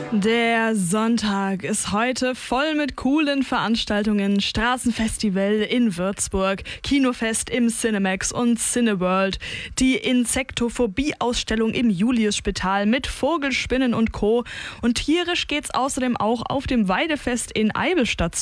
Der Sonntag ist heute voll mit coolen Veranstaltungen. Straßenfestival in Würzburg, Kinofest im Cinemax und Cineworld, die Insektophobie-Ausstellung im Juliusspital mit Vogelspinnen und Co. Und tierisch geht's außerdem auch auf dem Weidefest in Eivelstadt